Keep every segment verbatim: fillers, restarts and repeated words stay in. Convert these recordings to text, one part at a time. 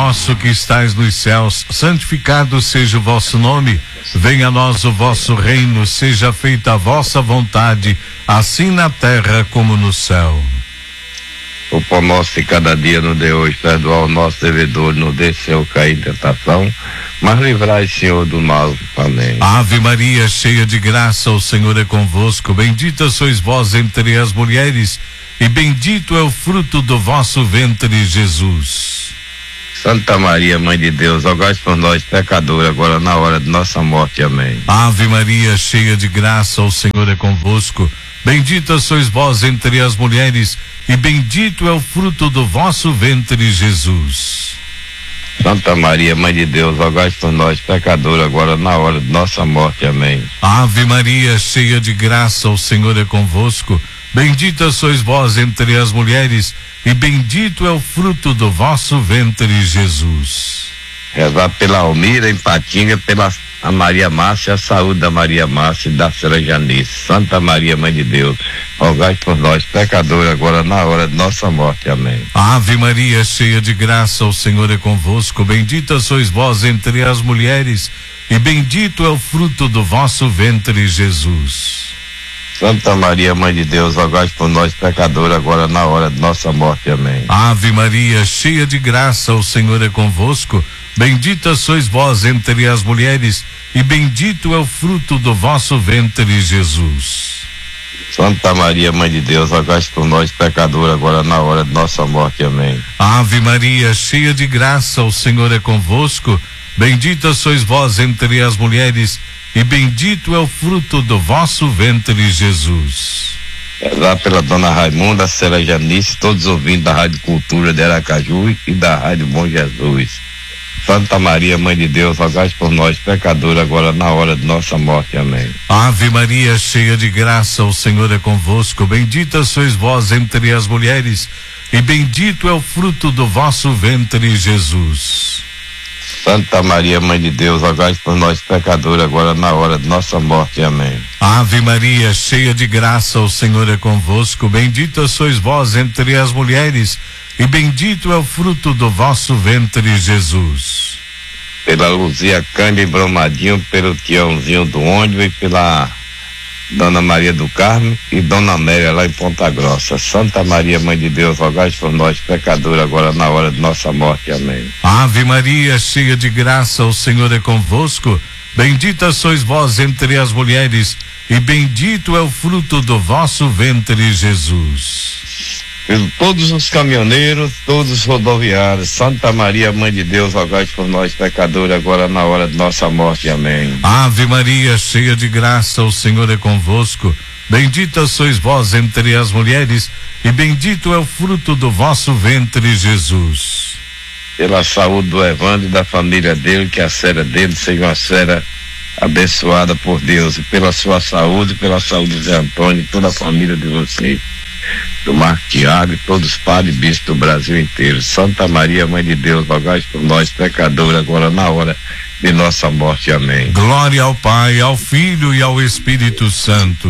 nosso que estais nos céus, santificado seja o vosso nome. Venha a nós o vosso reino, seja feita a vossa vontade, assim na terra como no céu. O pão nosso de cada dia nos dê hoje, perdoar o nosso devedor, não deixe eu cair em tentação, mas livrai, Senhor, do mal. Amém. Ave Maria, cheia de graça, o Senhor é convosco. Bendita sois vós entre as mulheres, e bendito é o fruto do vosso ventre, Jesus. Santa Maria, Mãe de Deus, rogai por nós, pecadores, agora na hora de nossa morte. Amém. Ave Maria, cheia de graça, o Senhor é convosco. Bendita sois vós entre as mulheres, e bendito é o fruto do vosso ventre, Jesus. Santa Maria, Mãe de Deus, rogai por nós, pecadores, agora na hora de nossa morte. Amém. Ave Maria, cheia de graça, o Senhor é convosco. Bendita sois vós entre as mulheres, e bendito é o fruto do vosso ventre, Jesus. Rezar pela Almira, em Patinga, pela a Maria Márcia, a saúde da Maria Márcia e da senhora Janice. Santa Maria, Mãe de Deus, rogai por nós, pecadores, agora na hora de nossa morte. Amém. Ave Maria, cheia de graça, o Senhor é convosco. Bendita sois vós entre as mulheres, e bendito é o fruto do vosso ventre, Jesus. Santa Maria, Mãe de Deus, rogai por nós, pecadores, agora na hora de nossa morte. Amém. Ave Maria, cheia de graça, o Senhor é convosco. Bendita sois vós entre as mulheres, e bendito é o fruto do vosso ventre, Jesus. Santa Maria, Mãe de Deus, rogai por nós, pecadores, agora na hora de nossa morte. Amém. Ave Maria, cheia de graça, o Senhor é convosco. Bendita sois vós entre as mulheres, e bendito é o fruto do vosso ventre, Jesus. Rezar pela dona Raimunda, a senhora Janice, todos os ouvintes da Rádio Cultura de Aracaju e da Rádio Bom Jesus. Santa Maria, Mãe de Deus, rogai por nós, pecadores, agora na hora de nossa morte. Amém. Ave Maria, cheia de graça, o Senhor é convosco. Bendita sois vós entre as mulheres, e bendito é o fruto do vosso ventre, Jesus. Santa Maria, Mãe de Deus, rogai por nós, pecadores, agora na hora de nossa morte. Amém. Ave Maria, cheia de graça, o Senhor é convosco. Bendita sois vós entre as mulheres, e bendito é o fruto do vosso ventre, Jesus. Pela Luzia Câmbio e Bromadinho, pelo Tiãozinho do ônibus e pela Dona Maria do Carmo e Dona Amélia lá em Ponta Grossa. Santa Maria, Mãe de Deus, rogai por nós, pecadores, agora na hora de nossa morte. Amém. Ave Maria, cheia de graça, o Senhor é convosco. Bendita sois vós entre as mulheres, e bendito é o fruto do vosso ventre, Jesus. Por todos os caminhoneiros, todos os rodoviários, Santa Maria, Mãe de Deus, rogai por nós, pecadores, agora na hora de nossa morte. Amém. Ave Maria, cheia de graça, o Senhor é convosco. Bendita sois vós entre as mulheres, e bendito é o fruto do vosso ventre, Jesus. Pela saúde do Evandro e da família dele, que a série dele seja uma série abençoada por Deus, e pela sua saúde, pela saúde de Zé Antônio e toda a família de vocês, do Marco Tiago e todos os padres e bispos do Brasil inteiro. Santa Maria, Mãe de Deus, rogai por nós, pecadores, agora na hora de nossa morte. Amém. Glória ao Pai, ao Filho e ao Espírito Santo.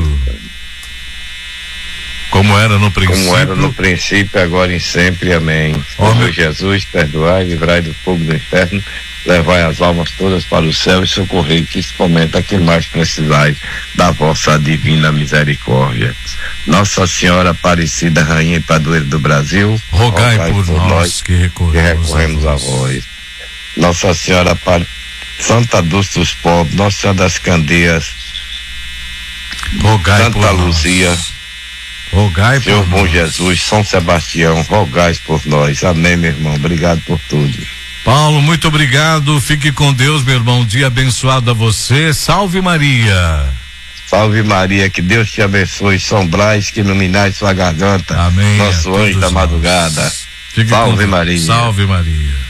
Como era no princípio. Como era no princípio, agora e sempre. Amém. Ó meu Jesus, perdoai, livrai do fogo do inferno, levai as almas todas para o céu e socorrei principalmente a quem mais precisai da vossa divina misericórdia. Nossa Senhora Aparecida, Rainha e Padroeira do Brasil, rogai, rogai por, por nós, nós que recorremos, que recorremos a, vós. a vós. Nossa Senhora Par... Santa Dulce dos Pobres, Nossa Senhora das Candeias, rogai Santa por Luzia, nós. Rogai Senhor por Bom nós. Jesus, São Sebastião, rogai por nós. Amém, meu irmão. Obrigado por tudo. Paulo, muito obrigado. Fique com Deus, meu irmão. Um dia abençoado a você. Salve Maria. Salve Maria, que Deus te abençoe. Sombrais que iluminai sua garganta. Amém. Nosso anjo da madrugada. Salve Maria. Salve Maria.